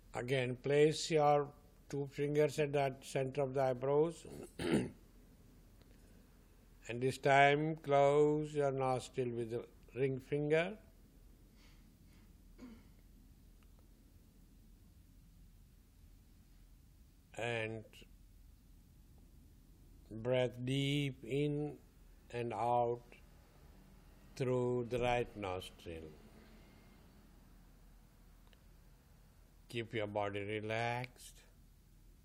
Again, place your two fingers at the center of the eyebrows. And this time close your nostril with the ring finger. And breath deep in and out through the right nostril. Keep your body relaxed.